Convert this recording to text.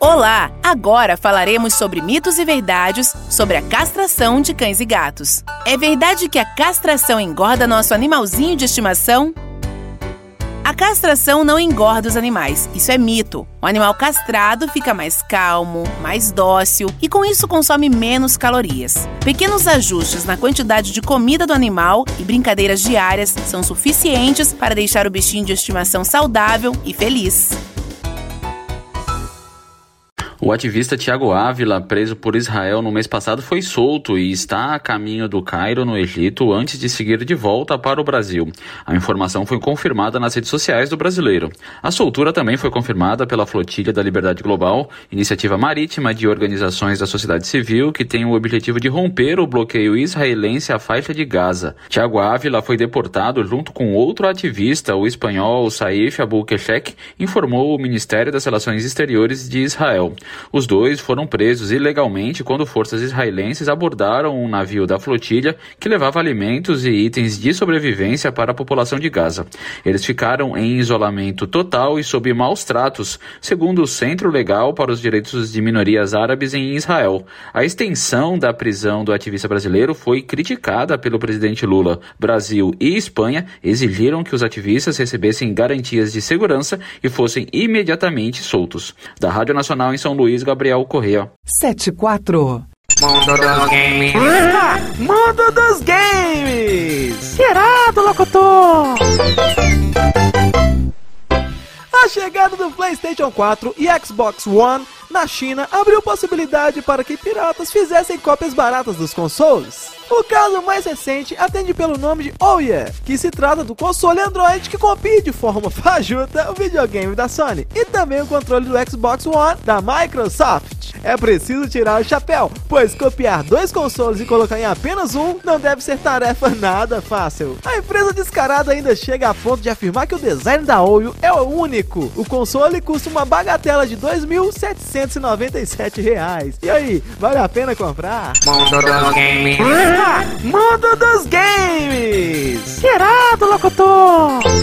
Olá! Agora falaremos sobre mitos e verdades sobre a castração de cães e gatos. É verdade que a castração engorda nosso animalzinho de estimação? A castração não engorda os animais, isso é mito. O animal castrado fica mais calmo, mais dócil e com isso consome menos calorias. Pequenos ajustes na quantidade de comida do animal e brincadeiras diárias são suficientes para deixar o bichinho de estimação saudável e feliz. O ativista Thiago Ávila, preso por Israel no mês passado, foi solto e está a caminho do Cairo, no Egito, antes de seguir de volta para o Brasil. A informação foi confirmada nas redes sociais do brasileiro. A soltura também foi confirmada pela Flotilha da Liberdade Global, iniciativa marítima de organizações da sociedade civil que tem o objetivo de romper o bloqueio israelense à faixa de Gaza. Thiago Ávila foi deportado junto com outro ativista, o espanhol Saif Abou-Keshek, informou o Ministério das Relações Exteriores de Israel. Os dois foram presos ilegalmente quando forças israelenses abordaram um navio da flotilha que levava alimentos e itens de sobrevivência para a população de Gaza. Eles ficaram em isolamento total e sob maus tratos, segundo o Centro Legal para os Direitos de Minorias Árabes em Israel. A extensão da prisão do ativista brasileiro foi criticada pelo presidente Lula. Brasil e Espanha exigiram que os ativistas recebessem garantias de segurança e fossem imediatamente soltos. Da Rádio Nacional em São Luís, Gabriel Corrêa. 74. Mundo dos Games. Mundo dos Games. Irado, locutor. A chegada do PlayStation 4 e Xbox One na China abriu possibilidade para que piratas fizessem cópias baratas dos consoles. O caso mais recente atende pelo nome de Ouya, que se trata do console Android que copia de forma fajuta o videogame da Sony e também o controle do Xbox One da Microsoft. É preciso tirar o chapéu, pois copiar dois consoles e colocar em apenas um não deve ser tarefa nada fácil. A empresa descarada ainda chega a ponto de afirmar que o design da Ouya é o único. O console custa uma bagatela de R$ 2.797. E aí, vale a pena comprar? Mundo dos Games. Mundo dos Games! Irado, locutor!